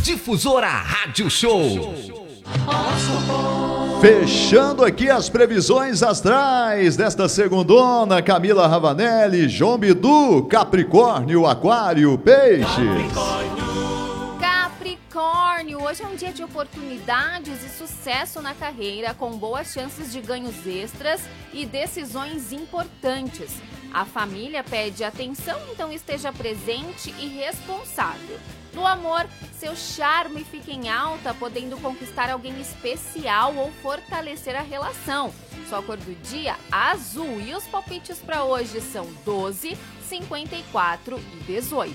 Difusora Rádio Show. Fechando aqui as previsões astrais desta segundona, Camila Ravanelli, João Bidu, Capricórnio, Aquário, Peixes. Capricórnio, hoje é um dia de oportunidades e sucesso na carreira, com boas chances de ganhos extras e decisões importantes. A família pede atenção, então esteja presente e responsável. No amor, seu charme fica em alta, podendo conquistar alguém especial ou fortalecer a relação. Sua cor do dia, azul. E os palpites para hoje são 12, 54 e 18.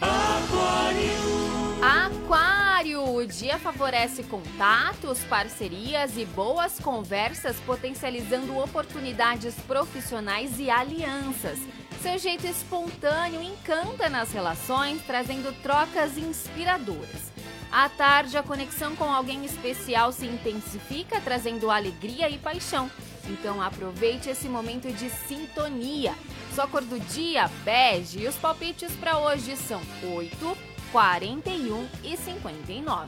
Aquário, o dia favorece contatos, parcerias e boas conversas, potencializando oportunidades profissionais e alianças. Seu jeito espontâneo encanta nas relações, trazendo trocas inspiradoras. À tarde, a conexão com alguém especial se intensifica, trazendo alegria e paixão. Então aproveite esse momento de sintonia. Sua cor do dia, bege. E os palpites para hoje são 8, 41 e 59.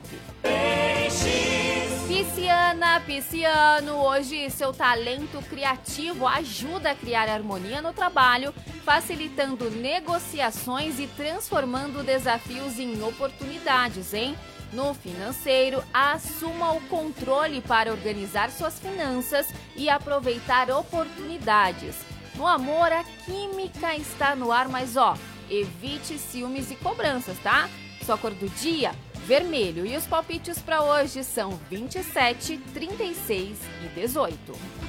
Pisciano, hoje seu talento criativo ajuda a criar harmonia no trabalho, facilitando negociações e transformando desafios em oportunidades, hein? No financeiro, assuma o controle para organizar suas finanças e aproveitar oportunidades. No amor, a química está no ar, mas evite ciúmes e cobranças, tá? Sua cor do dia, vermelho. E os palpites para hoje são 27, 36 e 18.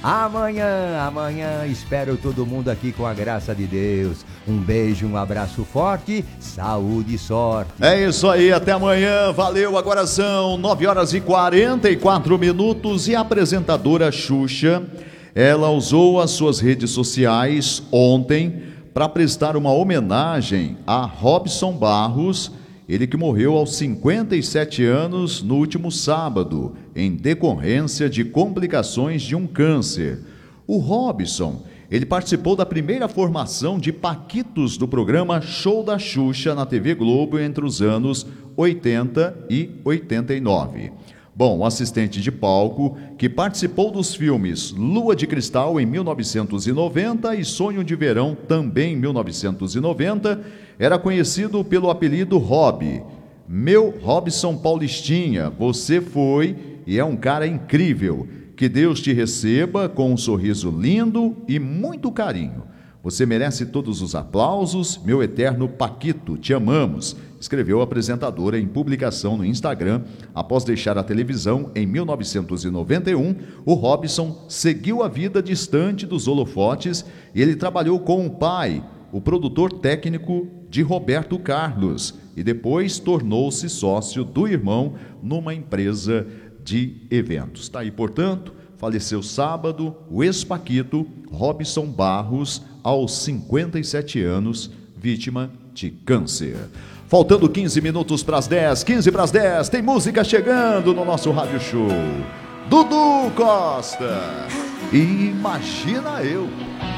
Amanhã, espero todo mundo aqui com a graça de Deus. Um beijo, um abraço forte, saúde e sorte. É isso aí, até amanhã, valeu. Agora são 9 horas e 44 minutos e a apresentadora Xuxa, ela usou as suas redes sociais ontem para prestar uma homenagem a Robson Barros, ele que morreu aos 57 anos no último sábado, em decorrência de complicações de um câncer. O Robson, ele participou da primeira formação de Paquitos do programa Show da Xuxa na TV Globo entre os anos 80 e 89. Bom, o assistente de palco que participou dos filmes Lua de Cristal em 1990 e Sonho de Verão também em 1990, era conhecido pelo apelido Rob. Meu Robson Paulistinha, você foi e é um cara incrível. Que Deus te receba com um sorriso lindo e muito carinho. Você merece todos os aplausos, meu eterno Paquito, te amamos, escreveu a apresentadora em publicação no Instagram. Após deixar a televisão em 1991, o Robson seguiu a vida distante dos holofotes e ele trabalhou com o pai, o produtor técnico de Roberto Carlos, e depois tornou-se sócio do irmão numa empresa de eventos. Tá aí, portanto, faleceu sábado o ex-Paquito Robson Barros, aos 57 anos, vítima de câncer. Faltando 15 minutos para as 10, 15 para as 10, tem música chegando no nosso Rádio Show. Dudu Costa, Imagina Eu.